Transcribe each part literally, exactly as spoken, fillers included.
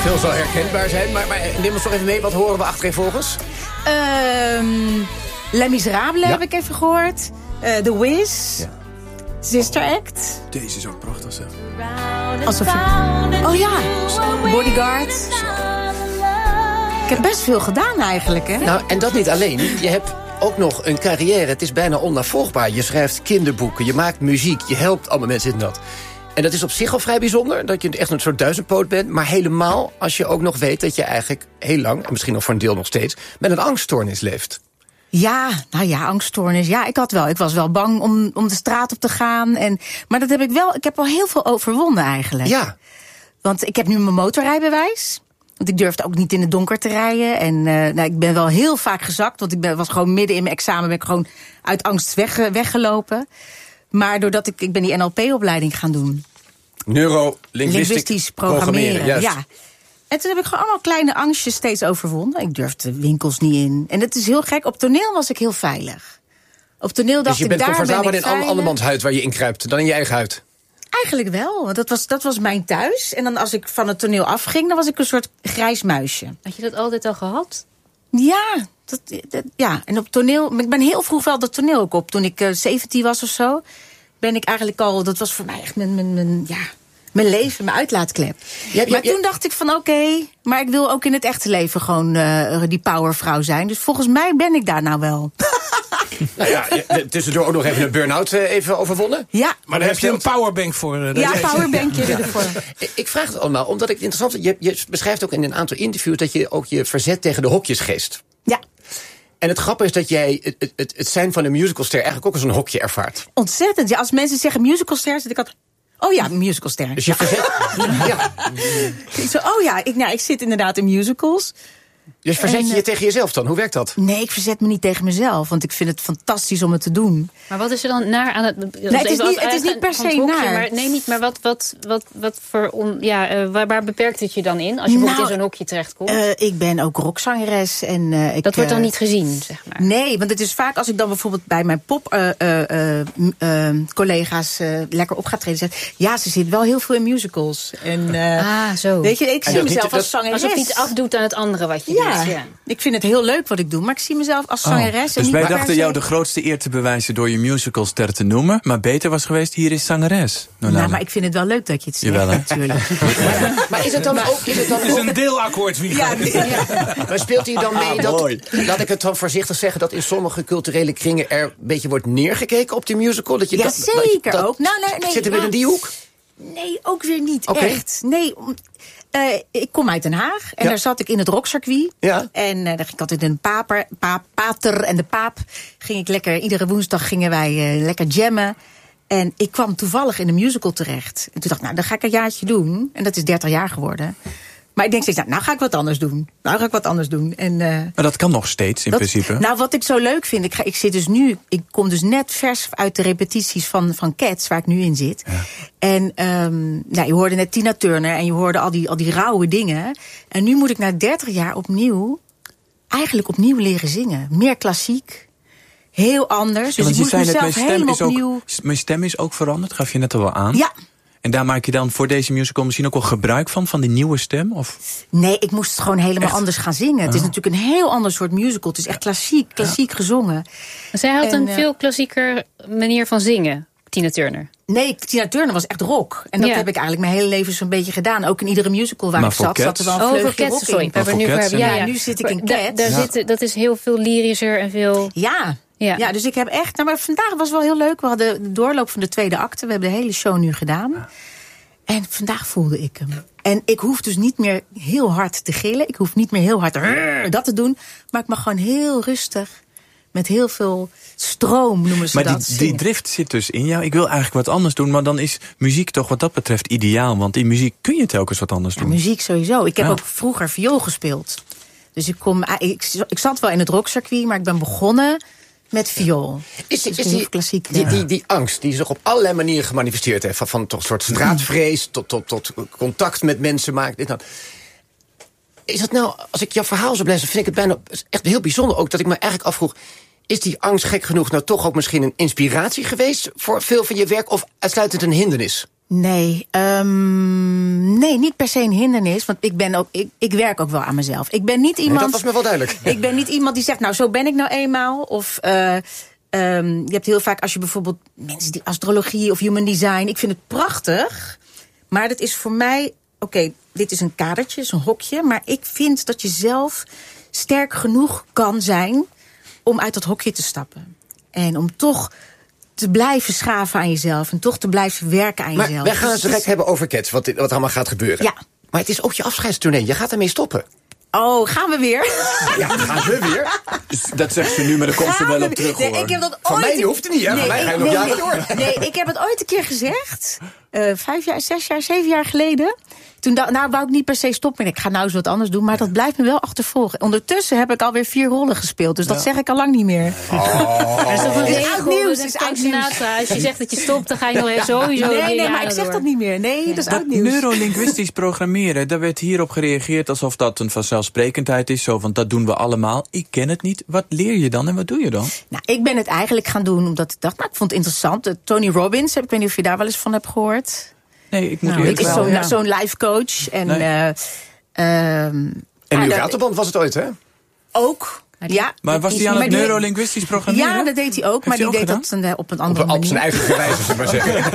Veel zal herkenbaar zijn, maar, maar neem ons toch even mee. Wat horen we achtereenvolgens? Um, Les Miserables ja. heb ik even gehoord. Uh, The Wiz. Ja. Sister Act. Deze is ook prachtig, zeg. Alsof je... Oh ja, Bodyguard. Ik heb best veel gedaan eigenlijk, hè? Nou, en dat niet alleen. Je hebt ook nog een carrière. Het is bijna onnavolgbaar. Je schrijft kinderboeken, je maakt muziek, je helpt allemaal mensen in dat. En dat is op zich al vrij bijzonder, dat je echt een soort duizendpoot bent. Maar helemaal als je ook nog weet dat je eigenlijk heel lang, en misschien nog voor een deel nog steeds, met een angststoornis leeft. Ja, nou ja, angststoornis. Ja, ik had wel. Ik was wel bang om, om de straat op te gaan. En, maar dat heb ik wel. Ik heb al heel veel overwonnen eigenlijk. Ja. Want ik heb nu mijn motorrijbewijs. Want ik durfde ook niet in het donker te rijden. En uh, nou, ik ben wel heel vaak gezakt. Want ik ben, was gewoon midden in mijn examen ben ik gewoon uit angst weg, weggelopen. Maar doordat ik, ik ben die N L P-opleiding gaan doen. Neuro-linguistisch programmeren. programmeren ja. En toen heb ik gewoon allemaal kleine angstjes steeds overwonnen. Ik durfde winkels niet in. En het is heel gek. Op toneel was ik heel veilig. Op toneel dacht dus je ik, bent daar ben ik comfortabeler in veilig. andermans huid waar je in kruipt dan in je eigen huid? Eigenlijk wel, want dat was, dat was mijn thuis. En dan als ik van het toneel afging, dan was ik een soort grijs muisje. Had je dat altijd al gehad? Ja, dat, dat, ja. En op toneel, ik ben heel vroeg wel dat toneel ook op. Toen ik uh, zeventien was of zo, ben ik eigenlijk al, dat was voor mij echt mijn, mijn, mijn ja... mijn leven, mijn uitlaatklep. Ja, ja, maar ja. Toen dacht ik van oké, okay, maar ik wil ook in het echte leven gewoon uh, die powervrouw zijn. Dus volgens mij ben ik daar nou wel. Nou ja, tussendoor ook nog even een burn-out uh, even overwonnen. Ja. Maar daar heb je een powerbank voor. Uh, ja, een powerbankje ja. ervoor. Ik vraag het allemaal, omdat ik het interessant vind. Je, je beschrijft ook in een aantal interviews dat je ook je verzet tegen de hokjesgeest. Ja. En het grappige is dat jij het, het, het zijn van een musicalster eigenlijk ook als een hokje ervaart. Ontzettend. Ja, als mensen zeggen musicalster, zit ik altijd... Oh ja, musicalster. Dus je verzet... ja. Ik zo, oh ja, ik, nou, ik zit inderdaad in musicals. Dus verzet en, je je tegen jezelf dan? Hoe werkt dat? Nee, ik verzet me niet tegen mezelf. Want ik vind het fantastisch om het te doen. Maar wat is er dan naar aan het... Nee, het, is niet, het is niet per se naar. Maar, nee, niet, maar wat, wat, wat, wat voor... On, ja, uh, waar, waar beperkt het je dan in? Als je bijvoorbeeld nou, in zo'n hokje terechtkomt? Uh, ik ben ook rockzangeres. En, uh, ik, dat wordt dan uh, niet gezien, zeg maar? Nee, want het is vaak als ik dan bijvoorbeeld bij mijn pop-collega's uh, uh, uh, lekker op ga treden. Zeg, ja, ze zit wel heel veel in musicals. En, uh, ah, zo. Weet je, ik zie mezelf niet, als zangeres. Alsof je iets afdoet aan het andere wat je ja. doet. Ja. Ik vind het heel leuk wat ik doe, maar ik zie mezelf als zangeres. Oh, dus en wij niet dachten jou de grootste eer te bewijzen door je musicalster te noemen. Maar beter was geweest, hier is zangeres. Nou, nou maar ik vind het wel leuk dat je het zegt, Jawel, natuurlijk. maar, maar is het dan ook... Is het dan het is een deelakkoord, wie ja, ja. Maar speelt hij dan mee dat... Laat ik het dan voorzichtig zeggen, dat in sommige culturele kringen er een beetje wordt neergekeken op die musical? Dat je ja, dat, zeker dat, dat, ook. Nou, nee, nee, zitten we ja. in die hoek? Nee, ook weer niet okay. echt. Nee, uh, ik kom uit Den Haag en ja. daar zat ik in het rockcircuit. Ja. En uh, daar ging ik altijd in een paper, pa, pater en de paap. Ging ik lekker, iedere woensdag gingen wij uh, lekker jammen. En ik kwam toevallig in een musical terecht. En toen dacht ik, nou, dan ga ik een jaartje doen. En dat is dertig jaar geworden. Maar ik denk steeds, nou, nou ga ik wat anders doen. Nou ga ik wat anders doen. En, uh, maar dat kan nog steeds, in dat, principe. Nou, wat ik zo leuk vind, ik, ga, ik zit dus nu... Ik kom dus net vers uit de repetities van, van Cats, waar ik nu in zit. Ja. En um, nou, je hoorde net Tina Turner en je hoorde al die, al die rauwe dingen. En nu moet ik na dertig jaar opnieuw... eigenlijk opnieuw leren zingen. Meer klassiek. Heel anders. Dus ja, ik moest mezelf mijn stem helemaal is ook, opnieuw... Mijn stem is ook veranderd, gaf je net al wel aan. Ja. En daar maak je dan voor deze musical misschien ook wel gebruik van, van die nieuwe stem? Of? Nee, ik moest het gewoon helemaal echt? anders gaan zingen. Het oh. is natuurlijk een heel ander soort musical. Het is echt klassiek, klassiek ja. gezongen. Maar zij had en, een uh, veel klassieker manier van zingen, Tina Turner. Nee, Tina Turner was echt rock. En dat ja. heb ik eigenlijk mijn hele leven zo'n beetje gedaan. Ook in iedere musical waar maar ik zat, Cats? zat er wel een vleugje rock in. Sorry, maar nu, Cats, ja, ja, nu zit ik in Cats. Da, daar ja. zit, dat is heel veel lyrischer en veel... Ja. Ja. ja, dus ik heb echt... Nou, maar vandaag was wel heel leuk. We hadden de doorloop van de tweede acte. We hebben de hele show nu gedaan. Ja. En vandaag voelde ik hem. En ik hoef dus niet meer heel hard te gillen. Ik hoef niet meer heel hard dat te doen. Maar ik mag gewoon heel rustig, met heel veel stroom noemen ze maar dat. Maar die, die drift zit dus in jou. Ik wil eigenlijk wat anders doen. Maar dan is muziek toch wat dat betreft ideaal. Want in muziek kun je telkens wat anders doen. Ja, muziek sowieso. Ik heb ja. ook vroeger viool gespeeld. Dus ik, kom, ik, ik zat wel in het rockcircuit, maar ik ben begonnen... met viool. Is, is, is die, klassiek, die, ja. die, die angst die zich op allerlei manieren gemanifesteerd heeft... van, van toch een soort straatvrees tot, tot, tot contact met mensen maakt... Dit, nou. Is dat nou, als ik jouw verhaal zo blijf... vind ik het bijna echt heel bijzonder ook... dat ik me eigenlijk afvroeg... is die angst gek genoeg nou toch ook misschien een inspiratie geweest... voor veel van je werk of uitsluitend een hindernis? Nee, um, nee, niet per se een hindernis. Want ik, ben ook, ik, ik werk ook wel aan mezelf. Ik ben niet iemand... Nee, dat was me wel duidelijk. Ik ben niet iemand die zegt, nou, zo ben ik nou eenmaal. Of uh, um, je hebt heel vaak, als je bijvoorbeeld mensen die astrologie of human design... Ik vind het prachtig, maar dat is voor mij... Oké, okay, dit is een kadertje, is een hokje. Maar ik vind dat je zelf sterk genoeg kan zijn om uit dat hokje te stappen. En om toch te blijven schaven aan jezelf. En toch te blijven werken aan maar jezelf. Wij gaan het direct hebben over Cats, wat, wat allemaal gaat gebeuren. Ja. Maar het is ook je afscheidstournee. Je gaat ermee stoppen. Oh, gaan we weer? Ja, gaan we weer? Dat zegt ze nu, maar dan komt ze wel op terug, hoor. Nee, ik heb dat Van ooit... mij hoeft het niet, hè? Nee, Van mij ga je ik, nog nee, jaren nee, door. Nee, ik heb het ooit een keer gezegd. Uh, vijf jaar, zes jaar, zeven jaar geleden. Toen da- nou wou ik niet per se stoppen. Ik ga nou eens wat anders doen, maar dat blijft me wel achtervolgen. Ondertussen heb ik alweer vier rollen gespeeld. Dus dat ja. zeg ik al lang niet meer. Oh. Er is toch een is oud nieuws. Is oud nieuws. Als je zegt dat je stopt, dan ga je nog sowieso... Nee, nee, maar ik zeg door. dat niet meer. Nee, ja. dat is oud nieuws. Neurolinguistisch programmeren, daar werd hierop gereageerd alsof dat een vanzelfsprekendheid is. Zo van, dat doen we allemaal. Ik ken het niet. Wat leer je dan en wat doe je dan? Nou, ik ben het eigenlijk gaan doen omdat ik dacht, nou, ik vond het interessant. Uh, Tony Robbins, ik weet niet of je daar wel eens van hebt gehoord. Nee, ik moet nou, eerlijk ik is wel. zo'n, Ja. zo'n life coach. En, nee. uh, um, en ah, uw Ratelband was het ooit, hè? Ook. Ja, maar was hij aan het neurolinguistisch programmeren? Ja, dat deed hij ook, maar die deed gedaan? dat uh, op een andere op, manier. Op zijn eigen wijze, zullen we maar zeggen.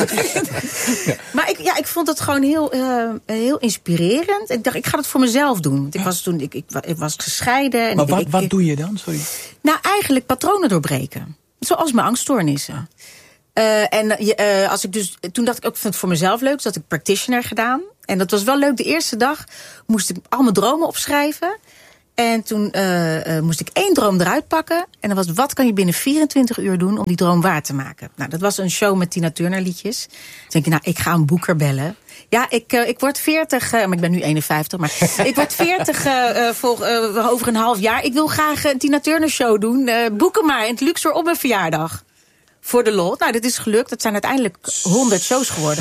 ja. Maar ik, ja, ik vond het gewoon heel, uh, heel inspirerend. Ik dacht, ik ga het voor mezelf doen. Want ik was toen, ik, ik, ik was gescheiden. En maar ik, wat, ik, wat ik, doe je dan? Sorry. Nou, eigenlijk patronen doorbreken. Zoals mijn angststoornissen. Uh, en uh, als ik dus, toen dacht ik ook, ik vind het voor mezelf leuk. Dus had ik practitioner gedaan. En dat was wel leuk. De eerste dag moest ik al mijn dromen opschrijven. En toen uh, uh, moest ik één droom eruit pakken. En dat was, wat kan je binnen vierentwintig uur doen om die droom waar te maken? Nou, dat was een show met Tina Turner liedjes. Toen denk ik, nou, ik ga een boeker bellen. Ja, ik, uh, ik word veertig, uh, maar ik ben nu eenenvijftig. Maar ik word veertig uh, voor, uh, over een half jaar. Ik wil graag een Tina Turner show doen. Uh, boeken maar in het Luxor op mijn verjaardag. Voor de lol. Nou, dit is gelukt. Dat zijn uiteindelijk honderd shows geworden.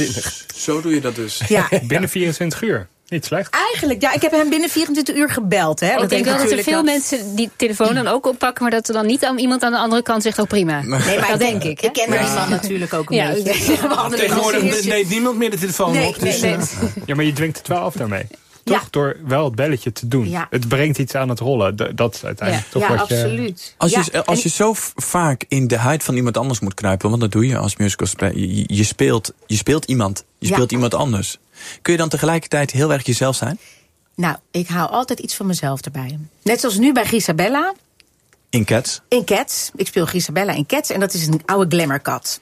Zo doe je dat dus. Ja. Binnen vierentwintig uur. Niet slecht. Eigenlijk, ja. Ik heb hem binnen vierentwintig uur gebeld. Hè. Ik dat denk wel dat er veel dat... mensen die telefoon dan ook oppakken, maar dat er dan niet aan iemand aan de andere kant zegt, oh prima. Nee, maar dat denk ik. Ik ken ja. die man natuurlijk ook een ja, beetje. Ja, tegenwoordig neemt niemand meer de telefoon nee, op. Dus, nee, nee. Ja, maar je dwingt het wel af daarmee. Toch? Ja. Door wel het belletje te doen. Ja. Het brengt iets aan het rollen. Dat is uiteindelijk ja. toch ja, wat je... absoluut. Als je, ja, als je zo vaak in de huid van iemand anders moet kruipen, want dat doe je als musicalspeler. Je, je, speelt, je speelt iemand. Je speelt ja. iemand anders. Kun je dan tegelijkertijd heel erg jezelf zijn? Nou, ik haal altijd iets van mezelf erbij. Net zoals nu bij Grisabella. In Cats? In Cats. Ik speel Grisabella in Cats. En dat is een oude glamourkat.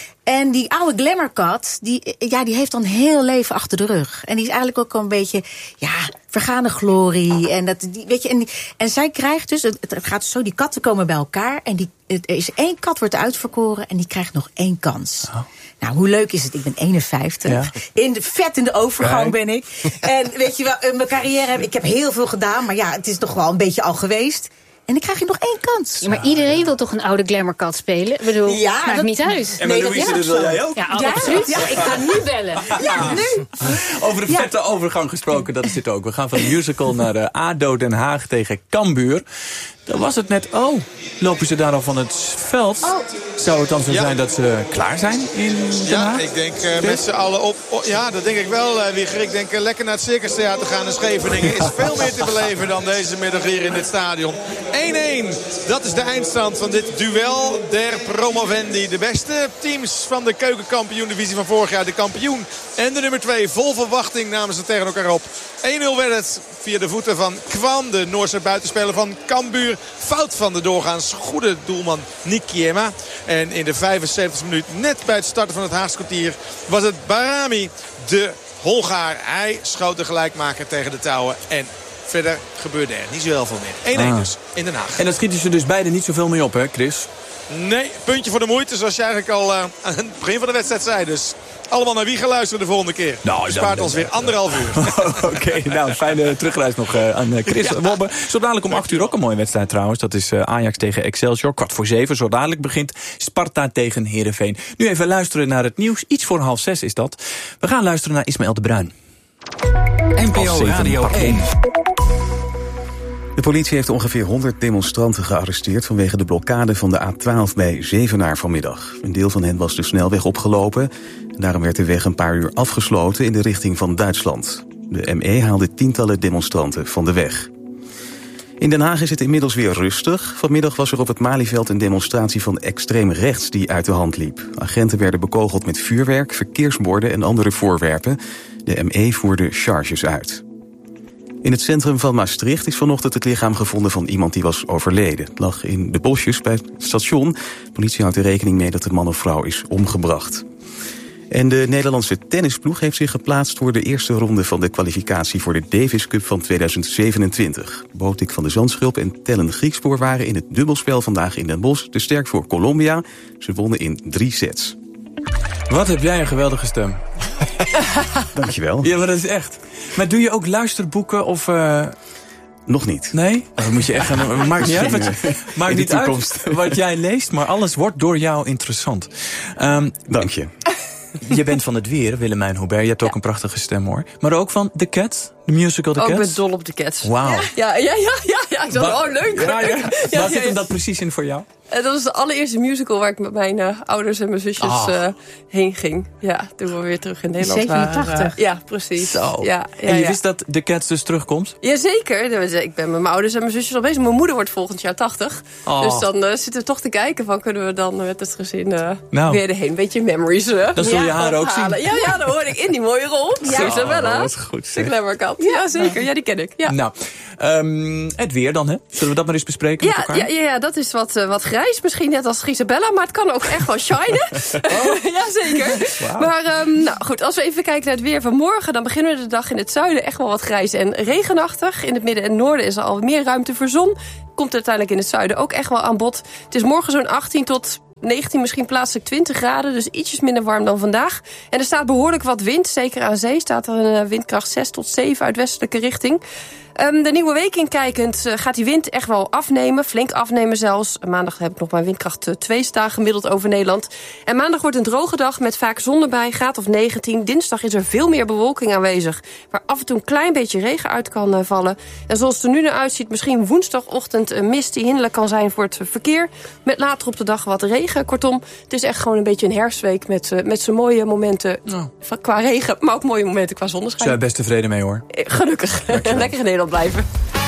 En die oude glamourkat, die, ja, die heeft dan heel leven achter de rug. En die is eigenlijk ook al een beetje, ja, vergane glorie. En, dat, die, weet je, en, die, en zij krijgt dus, het, het gaat zo, die katten komen bij elkaar. En die, er is één kat wordt uitverkoren en die krijgt nog één kans. Oh. Nou, hoe leuk is het? Ik ben eenenvijftig. Ja. In de, vet in de overgang ben ik. En weet je wel, mijn carrière, heb, ik heb heel veel gedaan. Maar ja, het is toch wel een beetje al geweest. En dan krijg je nog één kans. Ja, maar iedereen wil toch een oude glamourkat spelen? Ik bedoel, ja, maakt dat niet uit. En maar nee, Louise, dat wil jij ook? Ja, ja, absoluut. Ja, ik ga nu bellen. Ja, nu. Over een vette ja. overgang gesproken, dat is dit ook. We gaan van de musical naar de A D O Den Haag tegen Cambuur. Dan was het net, oh, lopen ze daar al van het veld? Oh. Zou het dan zo ja. zijn dat ze klaar zijn in Den Haag? Ja, ik denk uh, met z'n allen op, op... Ja, dat denk ik wel, uh, Wieger. Ik denk uh, lekker naar het Circus Theater gaan in Scheveningen. Is veel meer te beleven dan deze middag hier in dit stadion. één-één, dat is de eindstand van dit duel der promovendi. De beste teams van de keukenkampioen-divisie van vorig jaar. De kampioen en de nummer twee. Vol verwachting namen ze tegen elkaar op. één nul werd het via de voeten van Kwan, de Noorse buitenspeler van Cambuur. Fout van de doorgaans goede doelman Nick Kiema. En in de vijfenzeventigste minuut, net bij het starten van het Haagse kwartier, was het Barami, de Hongaar. Hij schoot de gelijkmaker tegen de touwen. En verder gebeurde er niet zo heel veel meer. één-één ah. dus in Den Haag. En dan schieten ze dus beide niet zoveel mee op, hè, Chris? Nee, puntje voor de moeite, zoals je eigenlijk al uh, aan het begin van de wedstrijd zei. Dus allemaal naar wie gaan luisteren de volgende keer. Nou, spaart dan, ons weer anderhalf uur. Oké, okay, nou, fijne terugreis nog uh, aan Chris ja. Wobbe. Zo dadelijk om acht uur ook een mooie wedstrijd trouwens. Dat is uh, Ajax tegen Excelsior. Kwart voor zeven. Zo dadelijk begint Sparta tegen Heerenveen. Nu even luisteren naar het nieuws. Iets voor half zes is dat. We gaan luisteren naar Ismaël de Bruin. N P O Radio één. De politie heeft ongeveer honderd demonstranten gearresteerd vanwege de blokkade van de A twaalf bij Zevenaar vanmiddag. Een deel van hen was de snelweg opgelopen. Daarom werd de weg een paar uur afgesloten in de richting van Duitsland. De M E haalde tientallen demonstranten van de weg. In Den Haag is het inmiddels weer rustig. Vanmiddag was er op het Malieveld een demonstratie van extreem rechts die uit de hand liep. Agenten werden bekogeld met vuurwerk, verkeersborden en andere voorwerpen. De M E voerde charges uit. In het centrum van Maastricht is vanochtend het lichaam gevonden van iemand die was overleden. Het lag in de bosjes bij het station. De politie houdt er rekening mee dat de man of vrouw is omgebracht. En de Nederlandse tennisploeg heeft zich geplaatst voor de eerste ronde van de kwalificatie voor de Davis Cup van tweeduizend zevenentwintig. Botik van de Zandschulp en Tellen Griekspoor waren in het dubbelspel vandaag in Den Bosch te sterk voor Colombia. Ze wonnen in drie sets. Wat heb jij een geweldige stem. Dankjewel. Ja, maar dat is echt. Maar doe je ook luisterboeken of... Uh... Nog niet. Nee? Dat moet je echt gaan... Maakt niet uit, wat, maakt niet uit wat jij leest, maar alles wordt door jou interessant. Um, Dank je. Je bent van het weer, Willemijn Hubert. Je hebt ook ja. een prachtige stem, hoor. Maar ook van The Cats, de musical The ook Cats. Ik ben dol op The Cats. Wauw. Ja, ja, ja, ja, ja, ja. Ik dacht, oh, leuk. Ja, ja. ja, Waar ja, zit hem ja. dat precies in voor jou? Uh, dat was de allereerste musical waar ik met mijn uh, ouders en mijn zusjes oh. uh, heen ging. Ja, toen we weer terug in Nederland zevenentachtig waren. Uh, ja, precies. Zo. Ja, ja, en je ja. wist dat The Cats dus terugkomt? Jazeker. Ik ben met mijn ouders en mijn zusjes al bezig. Mijn moeder wordt volgend jaar tachtig. Oh. Dus dan uh, zitten we toch te kijken van kunnen we dan met het gezin uh, nou. weer erheen. Een beetje memories. Uh, dan zul je ja, haar ook zien. Ja, ja, dan hoor ik in die mooie rol. Ja. Isabella. Oh, dat is goed. De clever kat. Ja, zeker. Ja, die ken ik. Ja. Nou, um, het weer dan, hè? Zullen we dat maar eens bespreken ja, met elkaar? Ja, ja, dat is wat, uh, wat grijs. Misschien net als Isabella, maar het kan ook echt wel shinen. Oh. Ja, zeker. Wow. Maar um, nou goed, als we even kijken naar het weer van morgen, dan beginnen we de dag in het zuiden echt wel wat grijs en regenachtig. In het midden en noorden is er al meer ruimte voor zon. Komt uiteindelijk in het zuiden ook echt wel aan bod. Het is morgen zo'n achttien tot negentien, misschien plaatselijk twintig graden. Dus ietsjes minder warm dan vandaag. En er staat behoorlijk wat wind. Zeker aan zee staat er een windkracht zes tot zeven uit westelijke richting. Um, de nieuwe week inkijkend uh, gaat die wind echt wel afnemen. Flink afnemen zelfs. Maandag heb ik nog maar windkracht twee staan gemiddeld over Nederland. En maandag wordt een droge dag met vaak zon erbij. Graad of negentien. Dinsdag is er veel meer bewolking aanwezig. Waar af en toe een klein beetje regen uit kan uh, vallen. En zoals het er nu naar uitziet, misschien woensdagochtend een mist die hinderlijk kan zijn voor het verkeer. Met later op de dag wat regen. Kortom, het is echt gewoon een beetje een herfstweek met, uh, met zijn mooie momenten oh. qua regen. Maar ook mooie momenten qua zonneschijn. Zijn we best tevreden mee, hoor. Gelukkig. Lekker in Nederland blijven.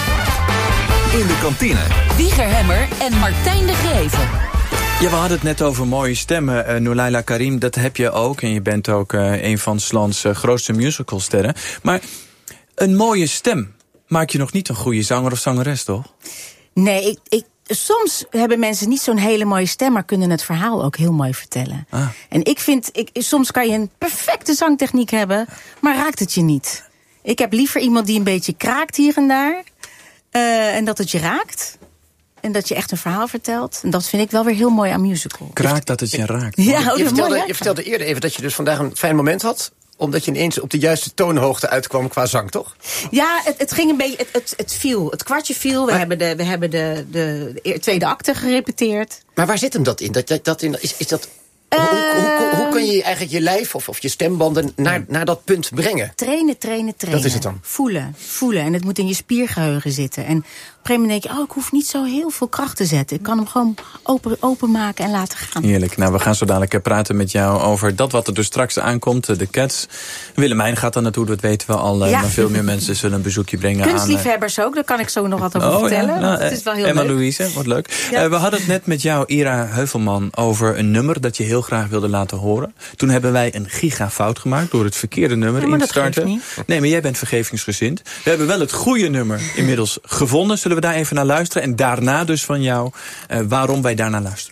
In de kantine. Wieger Hemmer en Martijn de Greven. Ja, we hadden het net over mooie stemmen. Uh, Noulayla Karim, dat heb je ook. En je bent ook uh, een van 's lands uh, grootste musicalsterren. Maar een mooie stem maakt je nog niet een goede zanger of zangeres, toch? Nee, ik... ik soms hebben mensen niet zo'n hele mooie stem, maar kunnen het verhaal ook heel mooi vertellen. Ah. En ik vind, ik, soms kan je een perfecte zangtechniek hebben, maar raakt het je niet. Ik heb liever iemand die een beetje kraakt hier en daar. Uh, en dat het je raakt. En dat je echt een verhaal vertelt. En dat vind ik wel weer heel mooi aan musical. Kraakt dat het je raakt. Ja, je, je, vertelde, mooi, je vertelde eerder even dat je dus vandaag een fijn moment had, omdat je ineens op de juiste toonhoogte uitkwam qua zang, toch? Ja, het, het ging een beetje. Het, het, het viel. Het kwartje viel. We maar, hebben, de, we hebben de, de, de tweede acte gerepeteerd. Maar waar zit hem dat in? Dat, dat, dat in is, is dat. Uh, hoe, hoe, hoe kun je eigenlijk je lijf of, of je stembanden naar, naar dat punt brengen? Trainen, trainen, trainen. Dat is het dan. Voelen, voelen. En het moet in je spiergeheugen zitten. En op een gegeven moment denk je, oh, ik hoef niet zo heel veel kracht te zetten. Ik kan hem gewoon open, openmaken en laten gaan. Heerlijk. Nou, we gaan zo dadelijk praten met jou over dat wat er dus straks aankomt. De Cats. Willemijn gaat er naartoe, dat weten we al. Ja. Maar veel meer mensen zullen een bezoekje brengen aan... Kunstliefhebbers ook, daar kan ik zo nog wat over oh, vertellen. Ja. Nou, het is wel heel Emma leuk. Louise, wat leuk. Ja. Uh, we hadden het net met jou, Ira Heuvelman, over een nummer dat je heel graag wilde laten horen. Toen hebben wij een gigafout gemaakt door het verkeerde nummer ja, in te starten. Niet. Nee, maar jij bent vergevingsgezind. We hebben wel het goede nummer inmiddels gevonden. Zullen we daar even naar luisteren? En daarna dus van jou uh, waarom wij daarna luisteren.